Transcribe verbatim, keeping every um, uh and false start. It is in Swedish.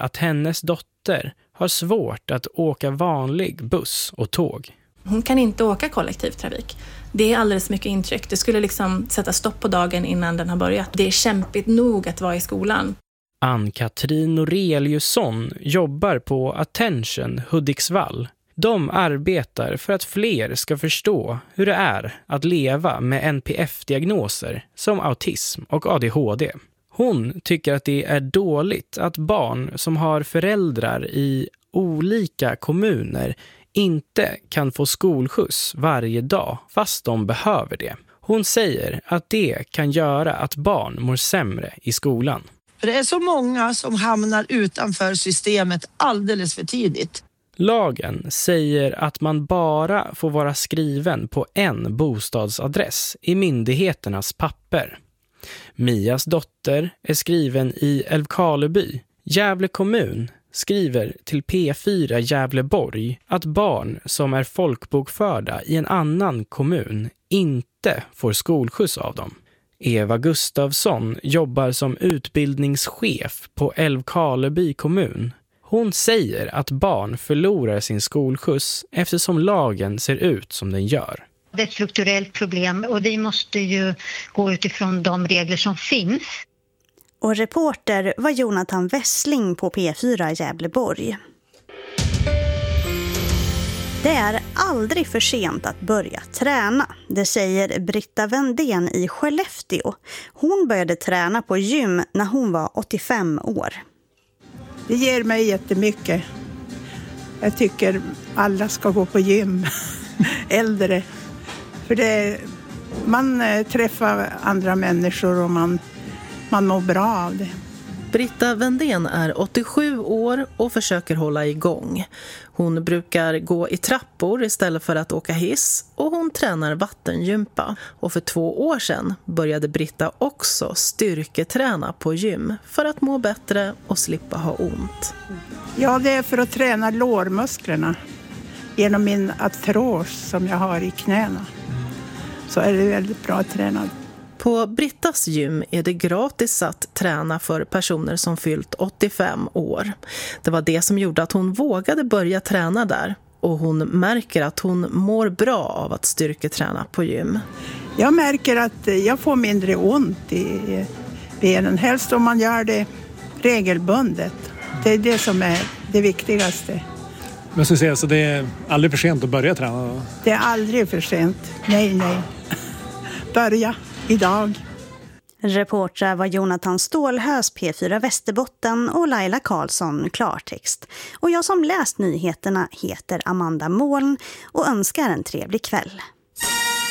att hennes dotter har svårt att åka vanlig buss och tåg. Hon kan inte åka kollektivtrafik. Det är alldeles mycket intryck. Det skulle liksom sätta stopp på dagen innan den har börjat. Det är kämpigt nog att vara i skolan. Ann-Katrin Noreliusson jobbar på Attention Hudiksvall. De arbetar för att fler ska förstå hur det är att leva med N P F-diagnoser som autism och A D H D. Hon tycker att det är dåligt att barn som har föräldrar i olika kommuner inte kan få skolskjuts varje dag fast de behöver det. Hon säger att det kan göra att barn mår sämre i skolan. För det är så många som hamnar utanför systemet alldeles för tidigt. Lagen säger att man bara får vara skriven på en bostadsadress i myndigheternas papper. Mias dotter är skriven i Älvkarleby. Gävle kommun skriver till P fyra Gävleborg att barn som är folkbokförda i en annan kommun inte får skolskjuts av dem. Eva Gustafsson jobbar som utbildningschef på Älvkarleby kommun. Hon säger att barn förlorar sin skolskjuts eftersom lagen ser ut som den gör. Det är ett strukturellt problem och vi måste ju gå utifrån de regler som finns. Och reporter var Jonathan Wessling på P fyra Gävleborg. Det är aldrig för sent att börja träna. Det säger Britta Vendén i Skellefteå. Hon började träna på gym när hon var åttiofem år. Det ger mig jättemycket. Jag tycker alla ska gå på gym. Äldre. För det, man träffar andra människor och man, man mår bra av det. Britta Vendén är åttiosju år och försöker hålla igång. Hon brukar gå i trappor istället för att åka hiss och hon tränar vattengympa. Och för två år sedan började Britta också styrketräna på gym för att må bättre och slippa ha ont. Ja, det är för att träna lårmusklerna genom min artros som jag har i knäna. Så är det väldigt bra att träna. På Brittas gym är det gratis att träna för personer som fyllt åttiofem år. Det var det som gjorde att hon vågade börja träna där. Och hon märker att hon mår bra av att styrketräna på gym. Jag märker att jag får mindre ont i benen. Helst om man gör det regelbundet. Det är det som är det viktigaste. Men så säga, så det är aldrig för sent att börja träna då? Det är aldrig för sent. Nej, nej. Börja idag. Reportrar var Jonathan Stålhös P fyra Västerbotten och Laila Karlsson Klartext. Och jag som läst nyheterna heter Amanda Moln och önskar en trevlig kväll.